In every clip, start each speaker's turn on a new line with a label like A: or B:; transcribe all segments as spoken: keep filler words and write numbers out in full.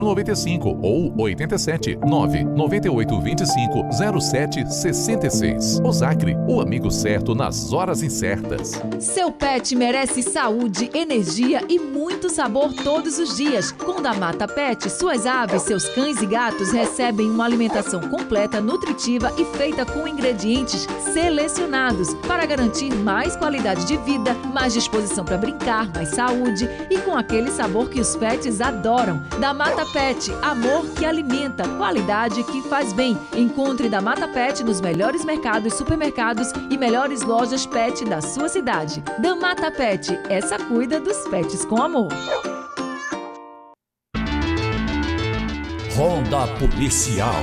A: noventa e cinco ou oitenta e sete nove nove oito vinte e cinco zero sete sessenta e seis. Osacre, o amigo certo nas horas incertas.
B: Seu pet merece saúde, energia e muito sabor todos os dias. Com o Damata Pet, suas aves, seus cães e gatos recebem uma alimentação completa, nutritiva e feita com ingredientes selecionados para garantir mais qualidade de vida, mais disposição para brincar, mais saúde e com aquele sabor que os pets adoram. Damata Pet, amor que alimenta, qualidade que faz bem. Encontre Damata Pet nos melhores mercados, supermercados e melhores lojas pet da sua cidade. Damata Pet, essa cuida dos pets com amor.
C: Ronda Policial.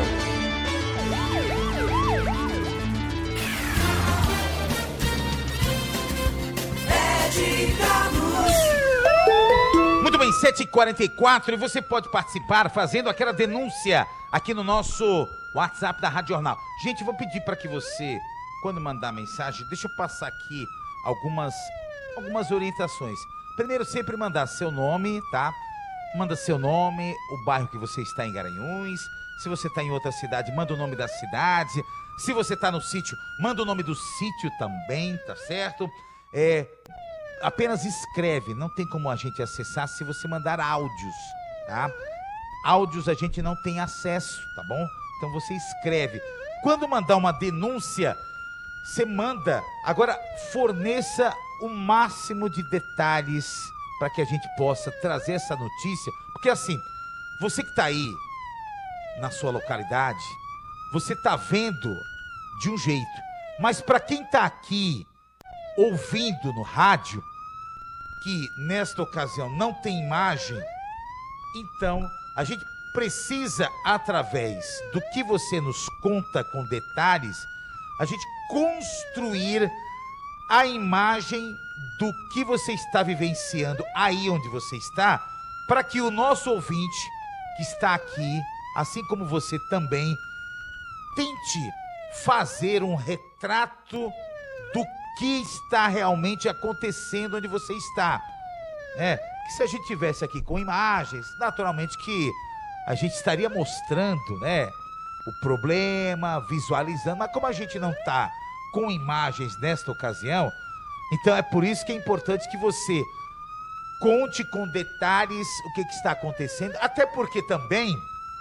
D: Muito bem, sete e quarenta e quatro, e você pode participar fazendo aquela denúncia aqui no nosso WhatsApp da Rádio Jornal. Gente, vou pedir para que você, quando mandar mensagem, deixa eu passar aqui algumas, algumas orientações. Primeiro, sempre mandar seu nome, tá? Manda seu nome, o bairro que você está em Garanhuns. Se você está em outra cidade, manda o nome da cidade. Se você está no sítio, manda o nome do sítio também, tá certo? É... Apenas escreve, não tem como a gente acessar se você mandar áudios, tá? Áudios a gente não tem acesso, tá bom? Então você escreve. Quando mandar uma denúncia, você manda. Agora, forneça o máximo de detalhes para que a gente possa trazer essa notícia. Porque assim, você que está aí na sua localidade, você está vendo de um jeito. Mas para quem está aqui ouvindo no rádio, que nesta ocasião não tem imagem, então a gente precisa, através do que você nos conta com detalhes, a gente construir a imagem do que você está vivenciando aí onde você está, para que o nosso ouvinte que está aqui, assim como você também, tente fazer um retrato do que está realmente acontecendo onde você está. É, que se a gente tivesse aqui com imagens, naturalmente que a gente estaria mostrando, né, o problema, visualizando, mas como a gente não está com imagens nesta ocasião, então é por isso que é importante que você conte com detalhes o que, que está acontecendo, até porque também,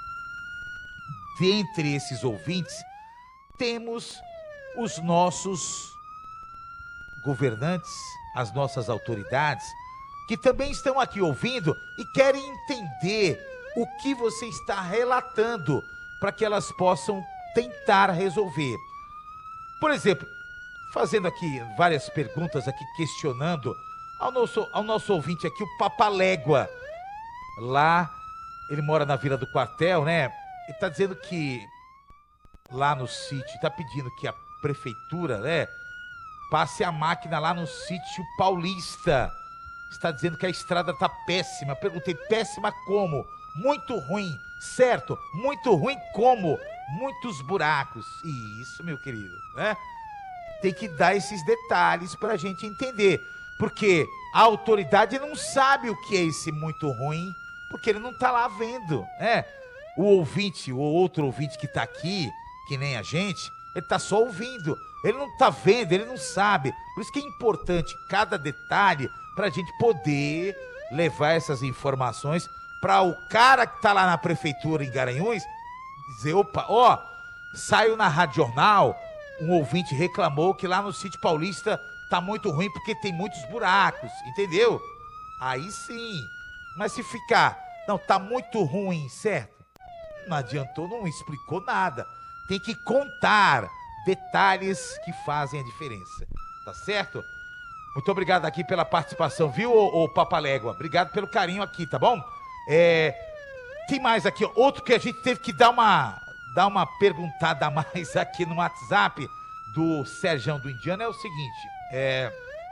D: dentre esses ouvintes, temos os nossos governantes, as nossas autoridades, que também estão aqui ouvindo e querem entender o que você está relatando, para que elas possam tentar resolver. Por exemplo, fazendo aqui várias perguntas aqui, questionando ao nosso, ao nosso ouvinte aqui, o Papalégua. Lá, ele mora na Vila do Quartel, né? Ele está dizendo que lá no sítio, está pedindo que a prefeitura, né, passe a máquina lá no sítio Paulista. Está dizendo que a estrada está péssima. Perguntei, péssima como? Muito ruim, certo? Muito ruim como? Muitos buracos. Isso, meu querido, né? Tem que dar esses detalhes para a gente entender. Porque a autoridade não sabe o que é esse muito ruim, porque ele não está lá vendo, né? O ouvinte, o outro ouvinte que está aqui, que nem a gente, ele está só ouvindo. Ele não está vendo, ele não sabe. Por isso que é importante cada detalhe para a gente poder levar essas informações para o cara que está lá na prefeitura em Garanhuns dizer, opa, ó, saiu na Rádio Jornal, um ouvinte reclamou que lá no sítio Paulista tá muito ruim porque tem muitos buracos, entendeu? Aí sim. Mas se ficar, não, tá muito ruim, certo? Não adiantou, não explicou nada. Tem que contar detalhes que fazem a diferença, tá certo? Muito obrigado aqui pela participação, viu, ô, ô Papalégua? Obrigado pelo carinho aqui, tá bom? É, tem mais aqui, ó, outro que a gente teve que dar uma, dar uma perguntada a mais aqui no WhatsApp do Serjão do Indiano, é o seguinte, é,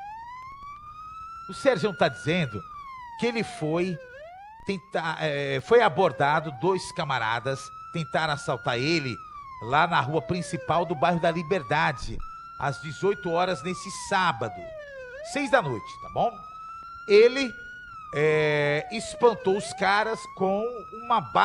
D: o Serjão tá dizendo que ele foi tentar, é, foi abordado, dois camaradas tentaram assaltar ele lá na rua principal do bairro da Liberdade, às dezoito horas nesse sábado, seis da noite, tá bom? Ele é, espantou os caras com uma